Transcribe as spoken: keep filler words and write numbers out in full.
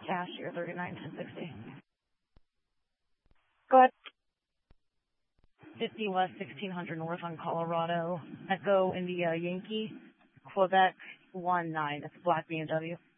cash here, thirty-nine ten sixty. Go ahead. fifty West, sixteen hundred North on Colorado. Echo India Yankee, Quebec one nine. It's a black B M W.